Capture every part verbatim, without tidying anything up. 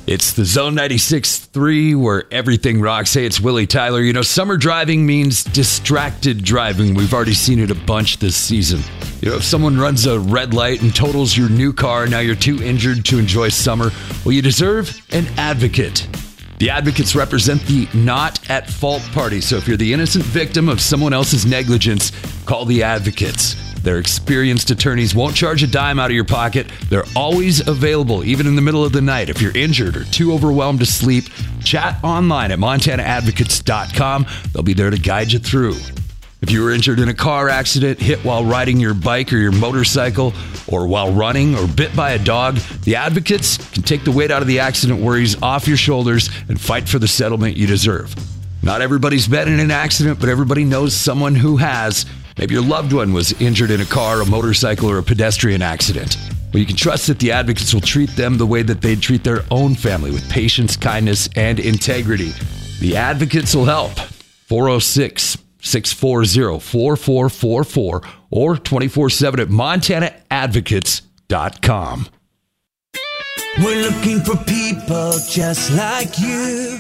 It's the Zone ninety-six point three where everything rocks. Hey, it's Willie Tyler. You know, summer driving means distracted driving. We've already seen it a bunch this season. You know, if someone runs a red light and totals your new car, now you're too injured to enjoy summer, well, you deserve an advocate. The advocates represent the not at fault party. So if you're the innocent victim of someone else's negligence, call the advocates. Their experienced attorneys won't charge a dime out of your pocket. They're always available, even in the middle of the night. If you're injured or too overwhelmed to sleep, chat online at montana advocates dot com. They'll be there to guide you through. If you were injured in a car accident, hit while riding your bike or your motorcycle, or while running, or bit by a dog, the advocates can take the weight out of the accident worries off your shoulders and fight for the settlement you deserve. Not everybody's been in an accident, but everybody knows someone who has. Maybe your loved one was injured in a car, a motorcycle, or a pedestrian accident. Well, you can trust that the advocates will treat them the way that they'd treat their own family, with patience, kindness, and integrity. The advocates will help. four oh six, six four zero, four four four four or twenty-four seven at montana advocates dot com. We're looking for people just like you.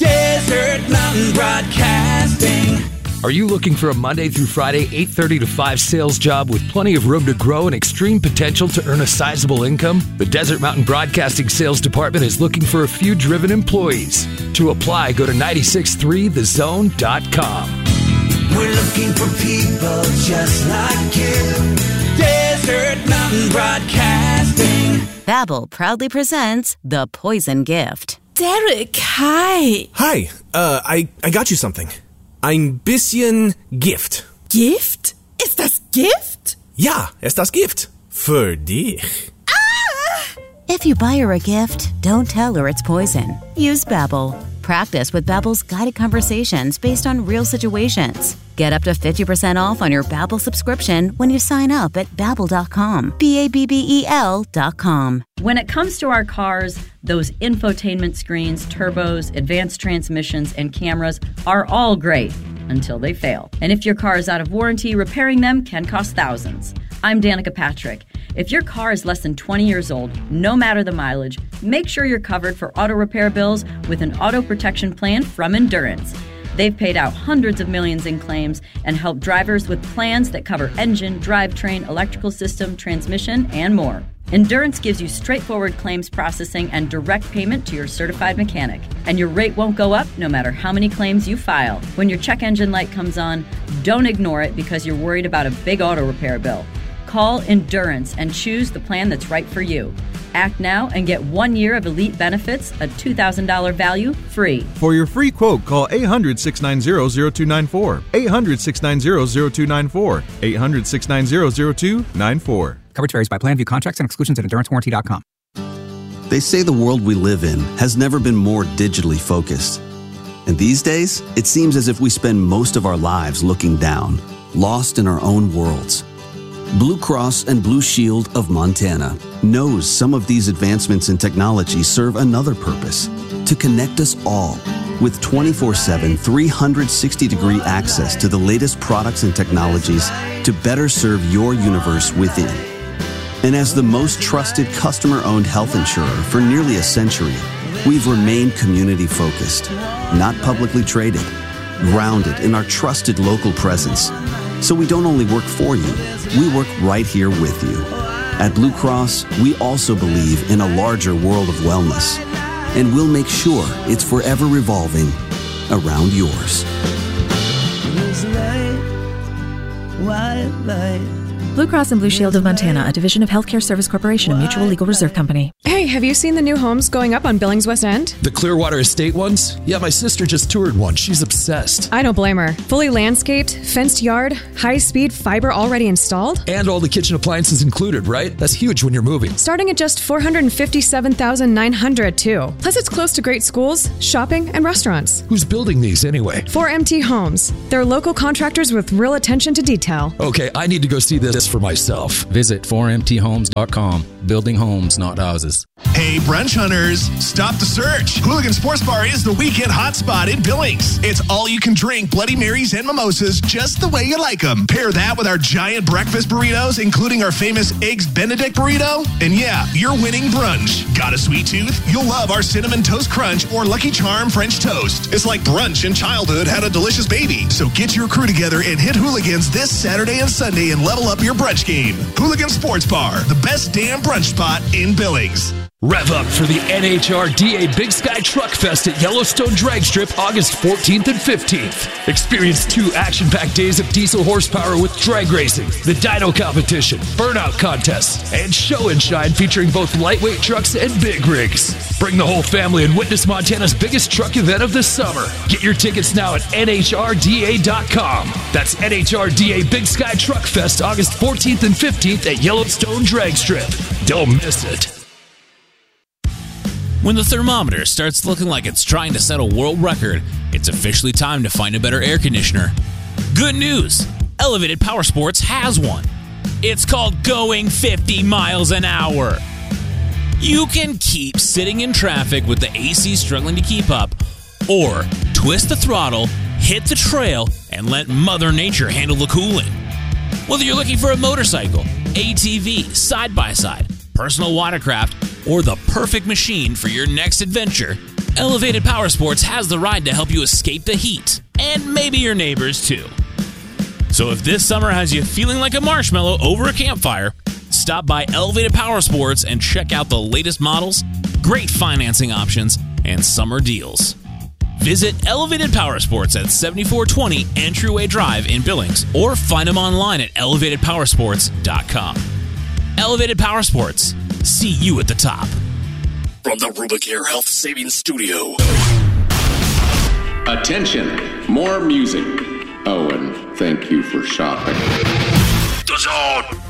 Desert Mountain Broadcasting. Are you looking for a Monday through Friday, eight thirty to five sales job with plenty of room to grow and extreme potential to earn a sizable income? The Desert Mountain Broadcasting Sales Department is looking for a few driven employees. To apply, go to nine six three the zone dot com. We're looking for people just like you. Desert Mountain Broadcasting. Babbel proudly presents The Poison Gift. Derek, hi. Hi, uh, I, I got you something. Ein bisschen Gift. Gift? Ist das Gift? Ja, ist das Gift. Für dich. Ah! If you buy her a gift, don't tell her it's poison. Use Babbel. Practice with Babbel's guided conversations based on real situations. Get up to fifty percent off on your Babbel subscription when you sign up at babbel dot com. B A B B E L dot com. When it comes to our cars, those infotainment screens, turbos, advanced transmissions, and cameras are all great until they fail. And if your car is out of warranty, repairing them can cost thousands. I'm Danica Patrick. If your car is less than twenty years old, no matter the mileage, make sure you're covered for auto repair bills with an auto protection plan from Endurance. They've paid out hundreds of millions in claims and helped drivers with plans that cover engine, drivetrain, electrical system, transmission, and more. Endurance gives you straightforward claims processing and direct payment to your certified mechanic. And your rate won't go up no matter how many claims you file. When your check engine light comes on, don't ignore it because you're worried about a big auto repair bill. Call Endurance and choose the plan that's right for you. Act now and get one year of elite benefits, a two thousand dollars value, free. For your free quote, call eight hundred, six nine zero, zero two nine four. eight hundred, six nine zero, zero two nine four. eight hundred, six nine zero, zero two nine four. Coverage varies by plan. View contracts and exclusions at endurance warranty dot com. They say the world we live in has never been more digitally focused. And these days, it seems as if we spend most of our lives looking down, lost in our own worlds. Blue Cross and Blue Shield of Montana knows some of these advancements in technology serve another purpose: to connect us all with twenty-four seven, three hundred sixty degree access to the latest products and technologies to better serve your universe within. And as the most trusted customer-owned health insurer for nearly a century, we've remained community-focused, not publicly traded, grounded in our trusted local presence. So we don't only work for you, we work right here with you. At Blue Cross, we also believe in a larger world of wellness, and we'll make sure it's forever revolving around yours. White light. Blue Cross and Blue Shield of Montana, a division of Healthcare Service Corporation, a mutual legal reserve company. Hey, have you seen the new homes going up on Billings West End? The Clearwater Estate ones? Yeah, my sister just toured one. She's obsessed. I don't blame her. Fully landscaped, fenced yard, high-speed fiber already installed. And all the kitchen appliances included, right? That's huge when you're moving. Starting at just four hundred fifty-seven thousand nine hundred dollars, too. Plus, it's close to great schools, shopping, and restaurants. Who's building these anyway? four M T Homes. They're local contractors with real attention to detail. Okay, I need to go see this for myself. Visit four M T homes dot com. Building homes, not houses. Hey, brunch hunters, stop the search. Hooligan Sports Bar is the weekend hotspot in Billings. It's all you can drink Bloody Marys and mimosas just the way you like them. Pair that with our giant breakfast burritos, including our famous Eggs Benedict burrito. And yeah, you're winning brunch. Got a sweet tooth? You'll love our Cinnamon Toast Crunch or Lucky Charm French Toast. It's like brunch in childhood had a delicious baby. So get your crew together and hit Hooligans this Saturday and Sunday and level up your brunch game. Hooligan Sports Bar, the best damn brunch spot in Billings. Rev up for the N H R D A Big Sky Truck Fest at Yellowstone Drag Strip August fourteenth and fifteenth. Experience two action-packed days of diesel horsepower with drag racing, the dyno competition, burnout contests, and show and shine featuring both lightweight trucks and big rigs. Bring the whole family and witness Montana's biggest truck event of the summer. Get your tickets now at N H R D A dot com. That's N H R D A Big Sky Truck Fest August fourteenth and fifteenth at Yellowstone Drag Strip. Don't miss it. When the thermometer starts looking like it's trying to set a world record, it's officially time to find a better air conditioner. Good news! Elevated Power Sports has one. It's called Going fifty miles an hour. You can keep sitting in traffic with the A C struggling to keep up, or twist the throttle, hit the trail, and let Mother Nature handle the cooling. Whether you're looking for a motorcycle, A T V, side-by-side, personal watercraft, or the perfect machine for your next adventure, Elevated Power Sports has the ride to help you escape the heat, and maybe your neighbors too. So if this summer has you feeling like a marshmallow over a campfire, stop by Elevated Power Sports and check out the latest models, great financing options, and summer deals. Visit Elevated Power Sports at seventy-four twenty Entryway Drive in Billings, or find them online at elevated power sports dot com. Elevated Power Sports. See you at the top. From the Rubicare Health Savings Studio. Attention, more music. Oh, and thank you for shopping. The Zone!